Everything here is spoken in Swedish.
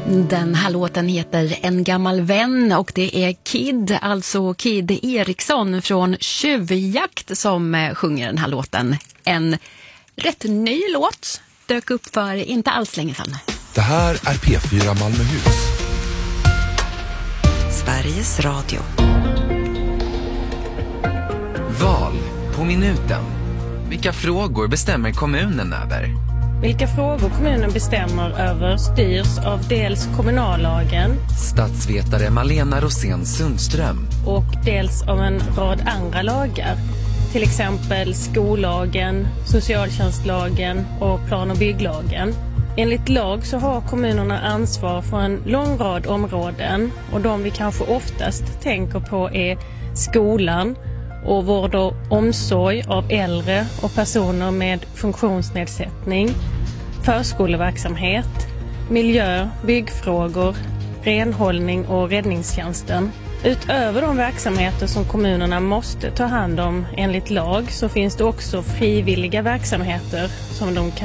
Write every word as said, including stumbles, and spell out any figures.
Den här låten heter En gammal vän och det är Kid, alltså Kid Eriksson från Tjuvjakt som sjunger den här låten. En rätt ny låt, dök upp för inte alls länge sedan. Det här är P fyra Malmöhus. Sveriges Radio. Val på minuten. Vilka frågor bestämmer kommunen över? Vilka frågor kommunen bestämmer över styrs av dels kommunallagen, Statsvetare Malena Rosén Sundström, och dels av en rad andra lagar. Till exempel skollagen, socialtjänstlagen och plan- och bygglagen. Enligt lag så har kommunerna ansvar för en lång rad områden, och de vi kanske oftast tänker på är skolan och vård och omsorg av äldre och personer med funktionsnedsättning, förskoleverksamhet, miljö, byggfrågor, renhållning och räddningstjänsten. Utöver de verksamheter som kommunerna måste ta hand om enligt lag så finns det också frivilliga verksamheter som de kan